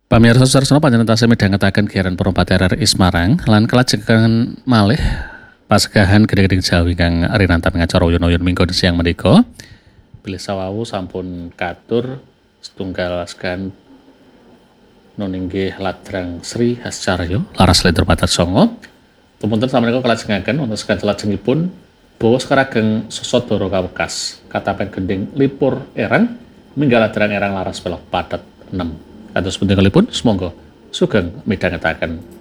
Pamirsa Sarsana panjenengan tasih midhangetaken giaran Perompat RRI Semarang lan kelajengan malih pasgahan Gedhe-Gedhing Jawi kang rinantan ngacara uyun-uyun minggu siang menika. Bilih sawawu sampun katur setunggal asgan nuninggih Ladrang Sri Hascaryo laras Lendur Matat Songo. Tumunten sameneika kalajengaken wonten saking salajengipun bawa sakarageng Sosodoro kawekas katapen gending lipur erang minggal Ladrang erang laras pelok padet 6. Kados pundi kalipun, semonggo sugeng midhangetaken.